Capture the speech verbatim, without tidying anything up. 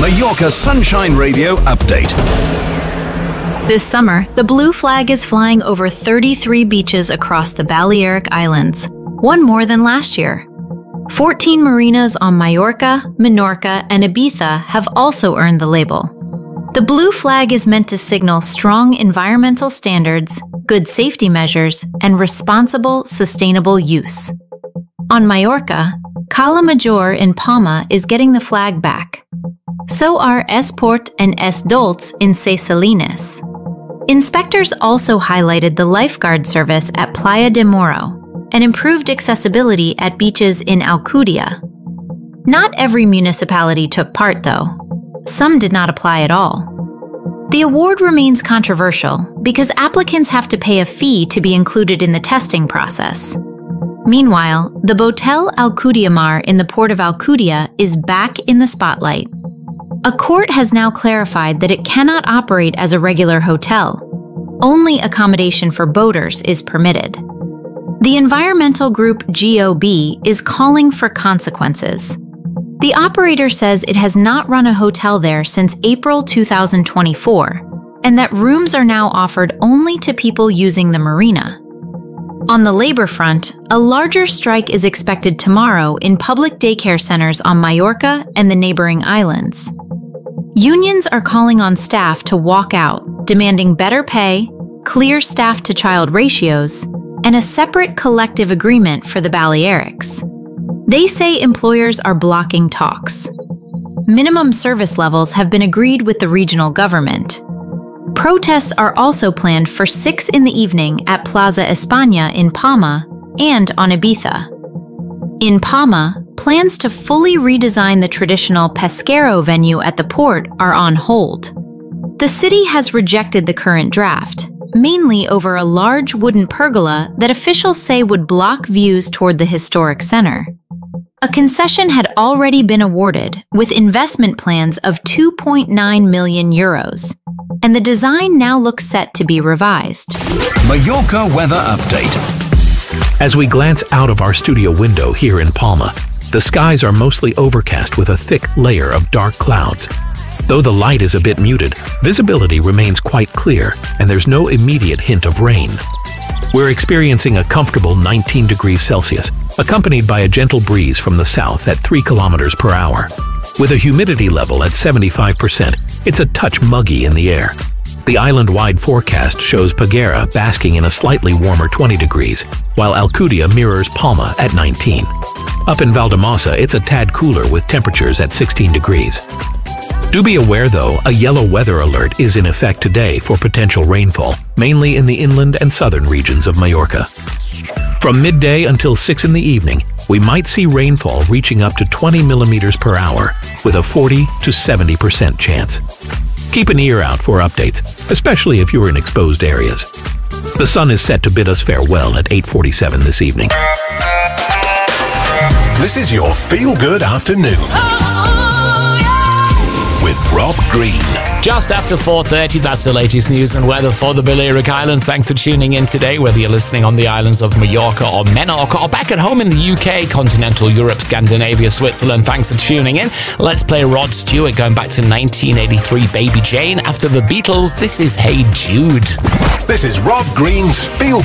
Mallorca Sunshine Radio Update. This summer, the blue flag is flying over thirty-three beaches across the Balearic Islands, one more than last year. fourteen marinas on Mallorca, Menorca, and Ibiza have also earned the label. The blue flag is meant to signal strong environmental standards, good safety measures, and responsible, sustainable use. On Mallorca, Cala Major in Palma is getting the flag back. So are Esport and Es Dolç in Ses Salines. Inspectors also highlighted the lifeguard service at Playa de Moro and improved accessibility at beaches in Alcudia. Not every municipality took part, though. Some did not apply at all. The award remains controversial because applicants have to pay a fee to be included in the testing process. Meanwhile, the Botel Alcudia Mar in the port of Alcudia is back in the spotlight. A court has now clarified that it cannot operate as a regular hotel. Only accommodation for boaters is permitted. The environmental group G O B is calling for consequences. The operator says it has not run a hotel there since April two thousand twenty-four, and that rooms are now offered only to people using the marina. On the labor front, a larger strike is expected tomorrow in public daycare centers on Mallorca and the neighboring islands. Unions are calling on staff to walk out, demanding better pay, clear staff-to-child ratios, and a separate collective agreement for the Balearics. They say employers are blocking talks. Minimum service levels have been agreed with the regional government. Protests are also planned for six in the evening at Plaza España in Palma and on Ibiza. In Palma, plans to fully redesign the traditional Pesquero venue at the port are on hold. The city has rejected the current draft, mainly over a large wooden pergola that officials say would block views toward the historic center. A concession had already been awarded, with investment plans of two point nine million euros, and the design now looks set to be revised. Mallorca Weather Update. As we glance out of our studio window here in Palma, the skies are mostly overcast with a thick layer of dark clouds. Though the light is a bit muted, visibility remains quite clear, and there's no immediate hint of rain. We're experiencing a comfortable nineteen degrees Celsius, accompanied by a gentle breeze from the south at three kilometers per hour. With a humidity level at seventy-five percent, it's a touch muggy in the air. The island-wide forecast shows Peguera basking in a slightly warmer twenty degrees, while Alcudia mirrors Palma at nineteen. Up in Valdemasa, it's a tad cooler with temperatures at sixteen degrees. Do be aware, though, a yellow weather alert is in effect today for potential rainfall, mainly in the inland and southern regions of Mallorca. From midday until six in the evening, we might see rainfall reaching up to twenty millimeters per hour, with a forty to seventy percent chance. Keep an ear out for updates, especially if you're in exposed areas. The sun is set to bid us farewell at eight forty-seven this evening. This is your feel-good afternoon. With Rob Green. Just after four thirty, that's the latest news and weather for the Balearic Islands. Thanks for tuning in today, whether you're listening on the islands of Mallorca or Menorca or back at home in the U K, continental Europe, Scandinavia, Switzerland. Thanks for tuning in. Let's play Rod Stewart going back to nineteen eighty-three, Baby Jane. After the Beatles, this is Hey Jude. This is Rob Green's Feel